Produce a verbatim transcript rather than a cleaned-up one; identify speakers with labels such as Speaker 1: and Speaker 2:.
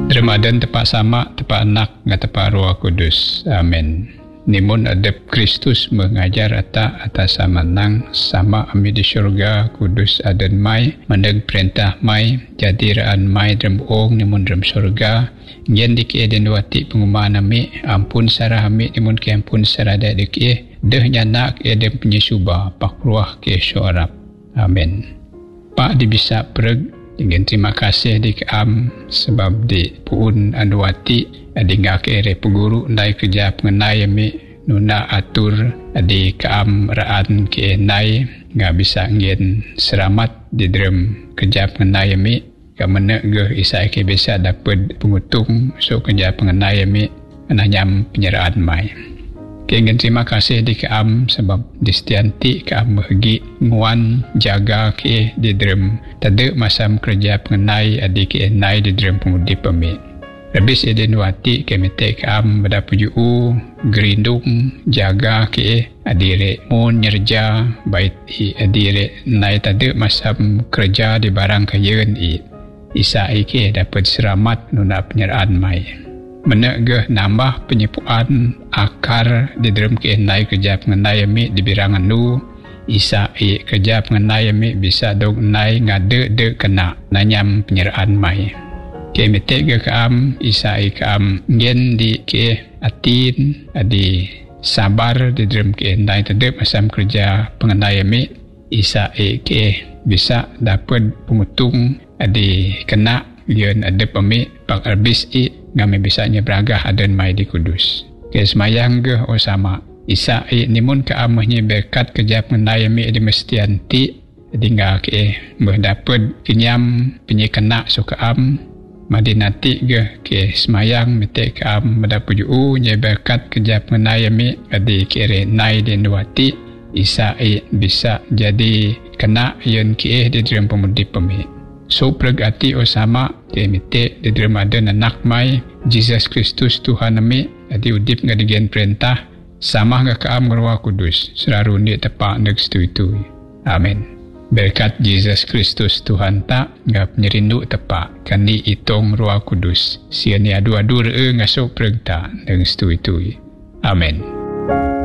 Speaker 1: Dremadan tepat sama, tepat anak, nga tepat Roh Kudus. Amin. Nimun adep Kristus mengajar ata atas samanang sama ami di syurga kudus adan mai mandeg perintah mai jadi raan mai dalam ong nimun dalam syurga ngen diki eden wati pengumaan ami ampun sarah ami nimun ke ampun sarah dak diki deh nyanak eden penyusuba pakruah ke syurab. Amin. Pak dibisa pereg dengan terima kasih di keam sebab di puun anduati adi ngak ere peguru ndai kerja pengenai ami nuna atur adi keam raan ke nai ngak bisa ngin seramat di dalam kerja pengenai ami kamana ge isa ke bisa dapat pengutung so kerja pengenai ami ananyam penyerahan mai. Kengin terima kasih di keam sebab distianti keam bagi nguan jaga ke di dalam tada masam kerja pengenai adi ke nai di dalam pengudip pemik. Habis eden wati ke mete keam pada puju gerindung jaga ke adire mun nyerja bait i adire nai tada masam kerja di barang kayen i isa ke dapat selamat nuna penyerahan mai. Menegah nambah penyepuan akar di dalam kenai kerja pengenai ami di birangan nu isa i kerja pengenai ami bisa dog nai ngade de kena nanyam penyerahan mai ke metega kaam isa i kaam ngen di ke atin adi sabar di dalam kenai tedep masam kerja pengenai ami isa i ke bisa dapat pengutung adi kena lian adep ami pak arbis i ngami bisanya beragah adan mai di kudus. Ke semayang ge o sama. Isa i nimun ke amahnya berkat kerja pengenai mi di mestianti tinggal ke berdapat kenyam penyekena suka am madinati ge ke semayang mete ke am mendapat ju nya berkat kerja pengenai mi adi kere nai di nuati isa i bisa jadi kena yen ke di dalam pemudip pemi. So pergati o sama ke mite di dalam ada anak mai Jesus Kristus Tuhan ami adi udip ngadigen perintah sama nga kaam Roh Kudus selalu ni tepak neg setui-tui. Amin. Berkat Jesus Kristus Tuhan tak nga penyerindu tepak kani itong Roh Kudus siani adu-adu re ngaso perintah neg setui-tui. Amin.